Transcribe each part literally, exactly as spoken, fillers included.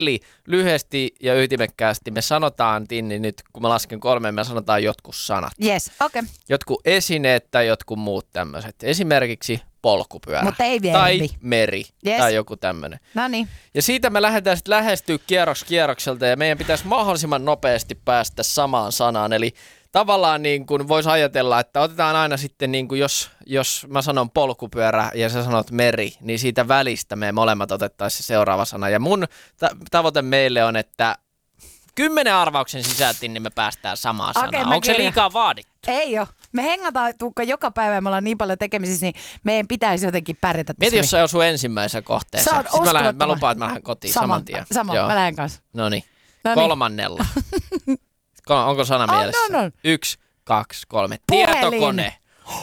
Eli lyhyesti ja ytimekkäästi me sanotaan, Tinni, nyt kun mä lasken kolmeen, me sanotaan jotkut sanat. Yes, okei. Okay. Jotkut esineet tai jotkut muut tämmöiset. Esimerkiksi polkupyörä. Mutta ei verbi. Tai meri. Yes. Tai joku tämmöinen. Noniin. Ja siitä me lähdetään sitten lähestyä kierros kierrokselta ja meidän pitäisi mahdollisimman nopeasti päästä samaan sanaan. Eli tavallaan niin kuin voisi ajatella, että otetaan aina sitten, niin kuin jos, jos mä sanon polkupyörä ja sä sanot meri, niin siitä välistä me molemmat otettaisiin se seuraava sana. Ja mun ta- tavoite meille on, että kymmenen arvauksen sisältiin, niin me päästään samaan Okei, sanaan. mä Onko se kirjan. liikaa vaadittu? Ei oo. Me hengataan Tuukka joka päivä ja me ollaan niin paljon tekemisissä, niin meidän pitäisi jotenkin pärjätä. Mieti, jos se osuu ensimmäisessä kohteessa. Sä oot Sitten mä, lähden, mä uskomattoman. lupaan, että mä lähden kotiin Sama, saman tien. sama. Joo. Mä lähden kanssa. Noniin. Noniin. Kolmannella. Ko- Onko sana On, mielessä? on, on. Yksi, kaksi, kolme. Puhelin. Tietokone.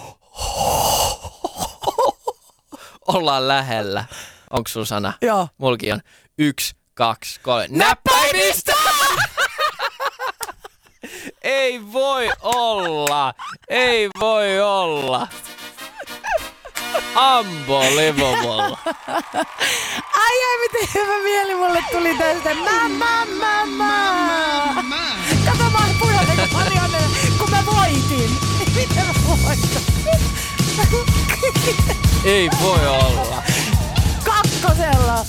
Ollaan lähellä. Onko sun sana? Joo. Mulki on. Yksi, kaksi, kolme. Näppäimistö! Ei voi olla. Ei voi olla. Unbelievable. Ai ai, miten hyvä mieli mulle tuli tästä. Mä, mä, mä, mä. Kato, mä oon punainen kuin Marianne, kun mä voitin. Miten mä voitin? Ei voi olla. Kakkosella.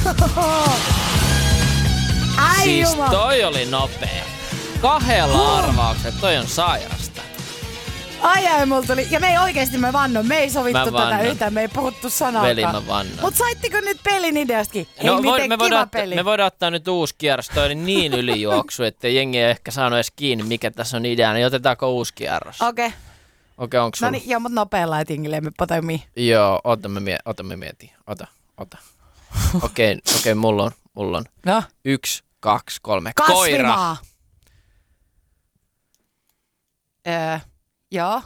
Ai Siis jumala. toi oli nopea. Kahdella arvauksella. Toi on sairasta. Ai ai, mulla tuli. Ja me ei oikeesti me vannon. Me ei sovittu Mä tätä vannon. yhtään. Me ei puhuttu sanaakaan. Veli, mä vannon. Mut saitteko nyt pelin ideastakin? Hei, No, miten voi, me, kiva voidaan, peli. me voidaan ottaa nyt uusi kierros. Toi oli niin ylijuoksu, että jengi ei ehkä saanut edes kiinni, mikä tässä on idea. Niin otetaanko uusi kierros? Okei. Okay. Okei, onko No sulla? niin, joo, mut nopealla etingille me potemii. Joo, ota me, mie- ota me mietin. Ota, ota. Okei, okay, okay, mulla on, mulla on. No. Yksi, kaksi, kolme. Koira. Kasvimaa. Öö, joo.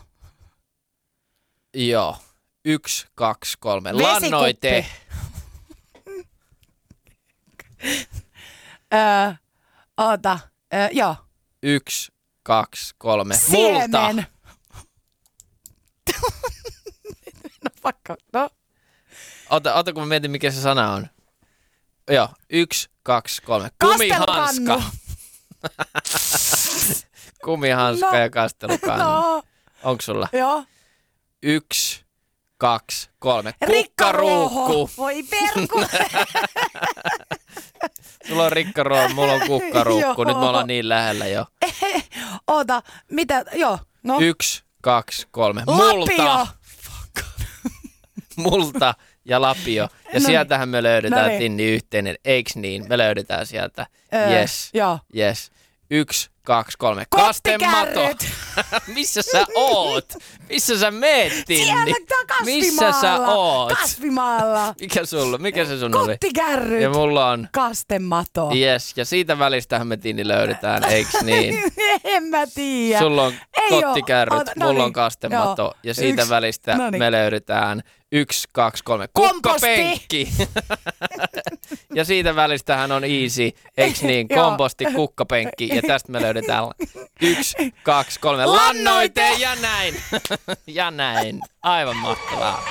Joo. Yksi, kaksi, kolme. Vesikuppi. Lannoite. Öö, oota. Öö, joo. Yksi, kaksi, kolme. Multa. Siemen. No pakko. No. Ota, ota, kun mä mietin, mikä se sana on. Joo. Yksi, kaksi, kolme. Kastelukannu. Kumihanska. Kumihanska No. ja kastelukannu. No. Onko sulla? Joo. Yksi, kaksi, kolme. Rikkaruoho. Kukkaruukku. Voi perku. Sulla on rikkaruoho, mulla on kukkaruukku. Joo. Nyt me ollaan niin lähellä jo. Oota, mitä? Joo. No. Yksi, kaksi, kolme. Lapio. Multa. Multa ja lapio. Ja Noniin. sieltähän me löydetään Noniin. Tinni yhteinen. Eiks niin? Me löydetään sieltä. Öö, Yes. Joo. Yes. Yksi, kaksi, kolme. Kastemato. Kottikärryt. Missä sä oot? Missä sä meet, Tinni? Siellä tää Missä sä kasvimaalla. oot? Kasvimaalla. Mikä sulla? Mikä se sun oli? Kottikärryt. Ja mulla on. Kastemato. Yes. Ja siitä välistähän me Tinni löydetään, eiks niin? En mä tiedä. Sulla on Ei oo. kottikärryt, Oota, no mulla niin. on kastemato. Joo. Ja siitä Yksi. välistä No niin. me löydetään yksi, kaksi, kolme. Komposti. Kukkapenkki. Ja siitä välistähän on easy, eiks niin? Joo. Komposti, kukkapenkki. Ja tästä me löydetään yksi, kaksi, kolme. Lannoite ja näin. Ja näin. Aivan mahtavaa.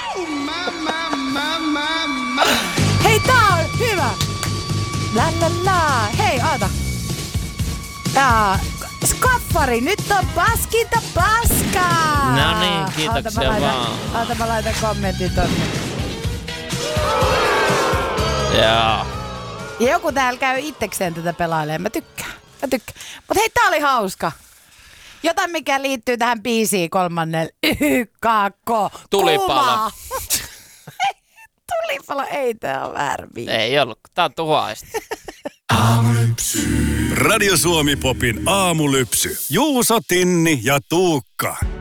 Hei, tää on hyvä. La la la. Hei, oota. Tää skaffari, nyt on paskinta paskaa. No niin, kiitoksia Oota, mä laitan, vaan. Oota, mä laitan kommentin tonne. Joo. Ja joku täällä käy itsekseen tätä pelailemaan. Mä tykkään. Mä tykkään. Mut hei, tää oli hauska. Jotain, mikä liittyy tähän biisiin kolmannelle. Kakko. Tulipalo. Tulipalo, ei tää on väärä biisi. Ei ollut. Tää on tuhaista. Radio Suomi Popin aamulypsy. Juuso, Tinni ja Tuukka.